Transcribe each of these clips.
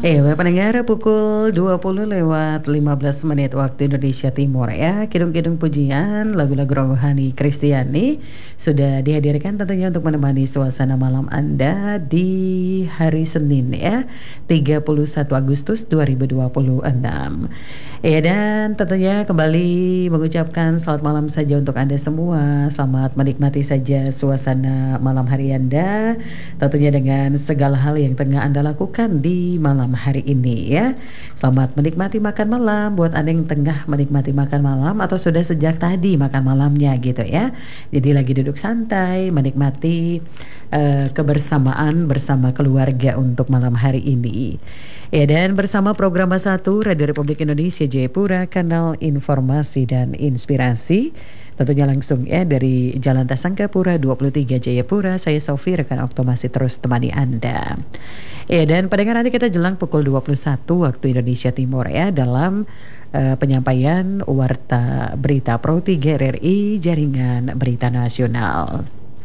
Pendengar pukul 20 lewat 15 menit waktu Indonesia Timur ya. Kidung-kidung pujian lagu-lagu rohani Kristiani sudah dihadirkan tentunya untuk menemani suasana malam Anda di hari Senin ya, 31 Agustus 2026. Dan tentunya kembali mengucapkan selamat malam saja untuk Anda semua. Selamat menikmati saja suasana malam hari Anda, tentunya dengan segala hal yang tengah Anda lakukan di malam hari ini ya. Selamat menikmati makan malam buat Anda yang tengah menikmati makan malam atau sudah sejak tadi makan malamnya gitu ya. Jadi lagi duduk santai menikmati kebersamaan bersama keluarga untuk malam hari ini. Dan bersama program 1 Radio Republik Indonesia Jayapura, kanal informasi dan inspirasi. Tentunya langsung ya dari Jalan Tasangkapura 23 Jayapura. Saya Sofi, rekan Okto masih terus temani Anda. Dan pendengar, nanti kita jelang pukul 21 waktu Indonesia Timur ya, dalam penyampaian Warta Berita Pro 3 RRI Jaringan Berita Nasional.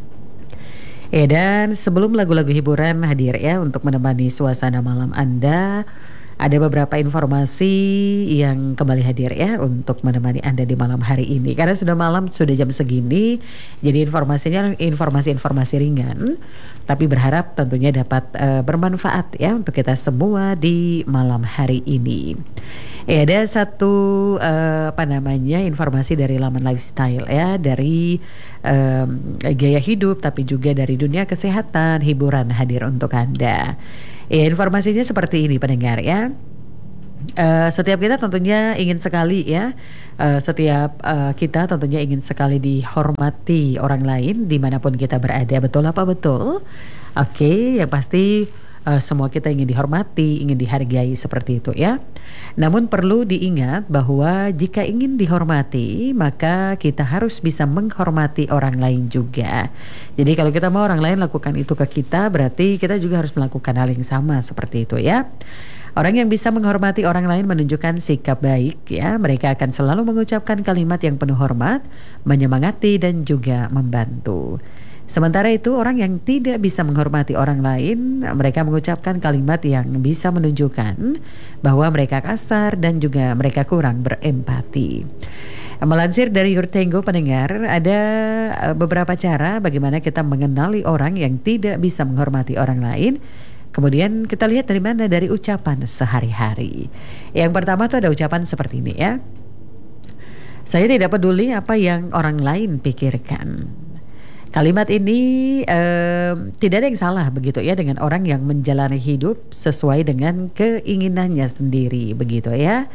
Dan sebelum lagu-lagu hiburan hadir ya untuk menemani suasana malam Anda, ada beberapa informasi yang kembali hadir ya untuk menemani Anda di malam hari ini. Karena sudah malam, sudah jam segini, jadi informasinya informasi-informasi ringan, tapi berharap tentunya dapat bermanfaat ya untuk kita semua di malam hari ini. Ada satu informasi dari laman lifestyle ya, dari gaya hidup, tapi juga dari dunia kesehatan, hiburan hadir untuk Anda. Informasinya seperti ini pendengar ya. Setiap kita tentunya ingin sekali ya, kita tentunya ingin sekali dihormati orang lain dimanapun kita berada. Betul apa betul? Oke, yang pasti semua kita ingin dihormati, ingin dihargai seperti itu ya. Namun perlu diingat bahwa jika ingin dihormati, maka kita harus bisa menghormati orang lain juga. Jadi kalau kita mau orang lain lakukan itu ke kita, berarti kita juga harus melakukan hal yang sama seperti itu ya. Orang yang bisa menghormati orang lain menunjukkan sikap baik ya. Mereka akan selalu mengucapkan kalimat yang penuh hormat, menyemangati dan juga membantu. Sementara itu orang yang tidak bisa menghormati orang lain, mereka mengucapkan kalimat yang bisa menunjukkan bahwa mereka kasar dan juga mereka kurang berempati. Melansir dari Yurtenggo pendengar, ada beberapa cara bagaimana kita mengenali orang yang tidak bisa menghormati orang lain. Kemudian kita lihat dari mana, dari ucapan sehari-hari. Yang pertama tuh ada ucapan seperti ini ya. Saya tidak peduli apa yang orang lain pikirkan. Kalimat ini tidak ada yang salah begitu ya dengan orang yang menjalani hidup sesuai dengan keinginannya sendiri begitu ya.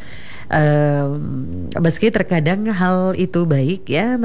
Meski terkadang hal itu baik ya,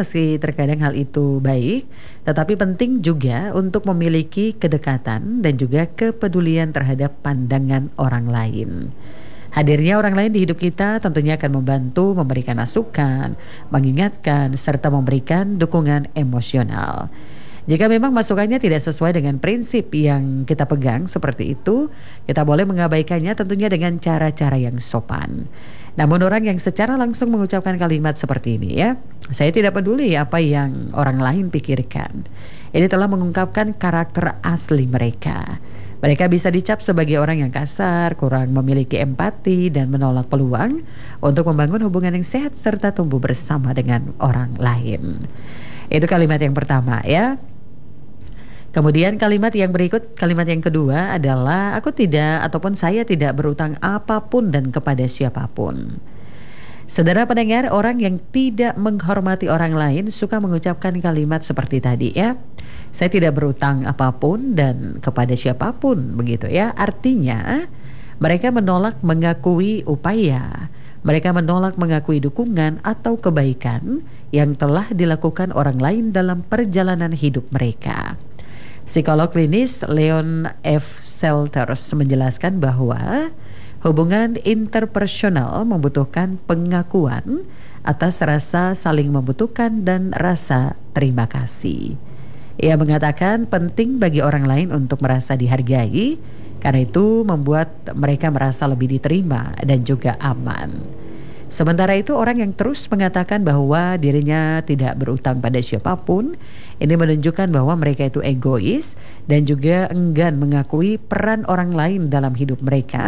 tetapi penting juga untuk memiliki kedekatan dan juga kepedulian terhadap pandangan orang lain. Hadirnya orang lain di hidup kita tentunya akan membantu memberikan masukan, mengingatkan, serta memberikan dukungan emosional. Jika memang masukannya tidak sesuai dengan prinsip yang kita pegang seperti itu, kita boleh mengabaikannya tentunya dengan cara-cara yang sopan. Namun orang yang secara langsung mengucapkan kalimat seperti ini ya, saya tidak peduli apa yang orang lain pikirkan. Ini telah mengungkapkan karakter asli mereka. Mereka bisa dicap sebagai orang yang kasar, kurang memiliki empati, dan menolak peluang untuk membangun hubungan yang sehat serta tumbuh bersama dengan orang lain. Itu kalimat yang pertama ya. Kemudian kalimat yang berikut, kalimat yang kedua adalah saya tidak berutang apapun dan kepada siapapun. Saudara pendengar, orang yang tidak menghormati orang lain suka mengucapkan kalimat seperti tadi ya. Saya tidak berutang apapun dan kepada siapapun begitu ya. Artinya mereka menolak mengakui upaya, mereka menolak mengakui dukungan atau kebaikan yang telah dilakukan orang lain dalam perjalanan hidup mereka. Psikolog klinis Leon F. Selters menjelaskan bahwa hubungan interpersonal membutuhkan pengakuan atas rasa saling membutuhkan dan rasa terima kasih. Ia mengatakan penting bagi orang lain untuk merasa dihargai, karena itu membuat mereka merasa lebih diterima dan juga aman. Sementara itu orang yang terus mengatakan bahwa dirinya tidak berutang pada siapapun, ini menunjukkan bahwa mereka itu egois dan juga enggan mengakui peran orang lain dalam hidup mereka,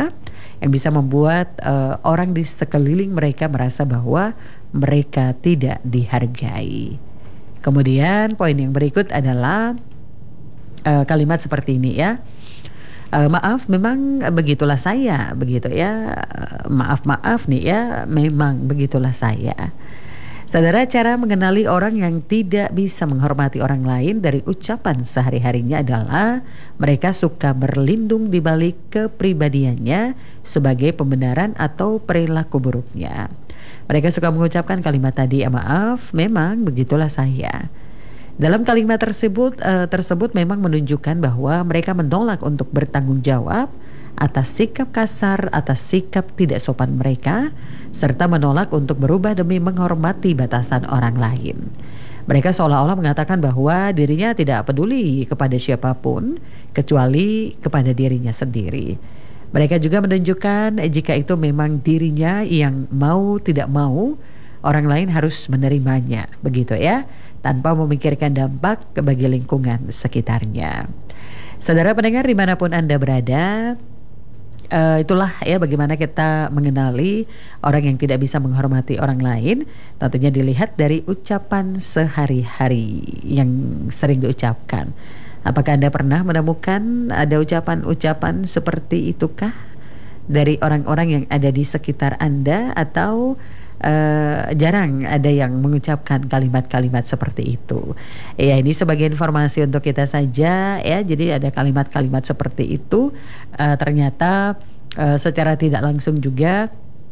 yang bisa membuat orang di sekeliling mereka merasa bahwa mereka tidak dihargai. Kemudian poin yang berikut adalah kalimat seperti ini ya. Maaf, memang begitulah saya, begitu ya. Maaf nih ya, memang begitulah saya. Saudara, cara mengenali orang yang tidak bisa menghormati orang lain dari ucapan sehari-harinya adalah mereka suka berlindung di balik kepribadiannya sebagai pembenaran atau perilaku buruknya. Mereka suka mengucapkan kalimat tadi, maaf, memang begitulah saya. Dalam kalimat tersebut memang menunjukkan bahwa mereka menolak untuk bertanggung jawab atas sikap kasar, atas sikap tidak sopan mereka, serta menolak untuk berubah demi menghormati batasan orang lain. Mereka seolah-olah mengatakan bahwa dirinya tidak peduli kepada siapapun kecuali kepada dirinya sendiri. Mereka juga menunjukkan jika itu memang dirinya yang mau tidak mau, orang lain harus menerimanya, begitu ya, tanpa memikirkan dampak bagi lingkungan sekitarnya. Saudara pendengar dimanapun Anda berada, itulah ya bagaimana kita mengenali orang yang tidak bisa menghormati orang lain. Tentunya dilihat dari ucapan sehari-hari yang sering diucapkan. Apakah Anda pernah menemukan ada ucapan-ucapan seperti itukah dari orang-orang yang ada di sekitar Anda, atau jarang ada yang mengucapkan kalimat-kalimat seperti itu? Ya, ini sebagai informasi untuk kita saja ya. Jadi ada kalimat-kalimat seperti itu ternyata secara tidak langsung juga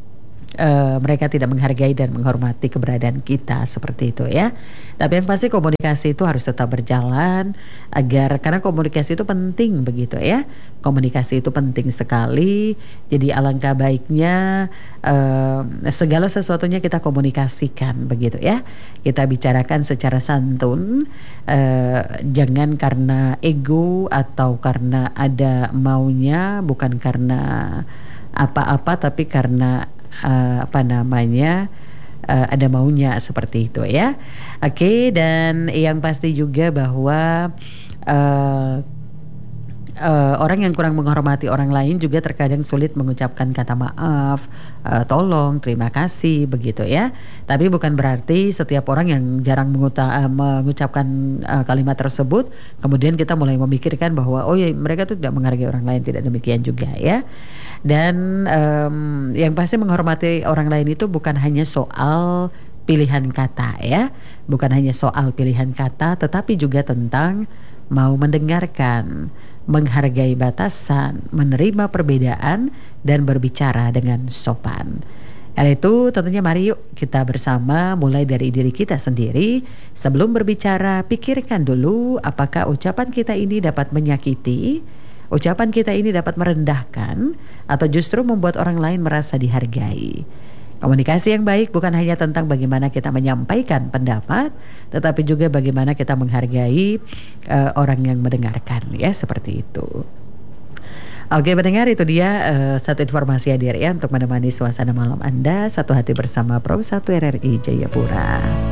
mereka tidak menghargai dan menghormati keberadaan kita, seperti itu ya. Tapi yang pasti komunikasi itu harus tetap berjalan karena komunikasi itu penting, begitu ya. Komunikasi itu penting sekali. Jadi alangkah baiknya segala sesuatunya kita komunikasikan, begitu ya. Kita bicarakan secara santun, jangan karena ego atau karena ada maunya, bukan karena apa-apa, tapi karena ada maunya, seperti itu ya. Oke, dan yang pasti juga bahwa orang yang kurang menghormati orang lain juga terkadang sulit mengucapkan kata maaf, tolong, terima kasih, begitu ya. Tapi bukan berarti setiap orang yang jarang mengucapkan kalimat tersebut kemudian kita mulai memikirkan bahwa oh ya, mereka tuh tidak menghargai orang lain. Tidak demikian juga ya. Dan yang pasti menghormati orang lain itu bukan hanya soal pilihan kata ya, bukan hanya soal pilihan kata, tetapi juga tentang mau mendengarkan, menghargai batasan, menerima perbedaan, dan berbicara dengan sopan. Karena itu tentunya mari yuk kita bersama mulai dari diri kita sendiri. Sebelum berbicara, pikirkan dulu apakah ucapan kita ini dapat menyakiti, ucapan kita ini dapat merendahkan, atau justru membuat orang lain merasa dihargai. Komunikasi yang baik bukan hanya tentang bagaimana kita menyampaikan pendapat, tetapi juga bagaimana kita menghargai orang yang mendengarkan ya, seperti itu. Oke pendengar, itu dia satu informasi hadir ya untuk menemani suasana malam Anda, satu hati bersama Pro 1 RRI Jayapura.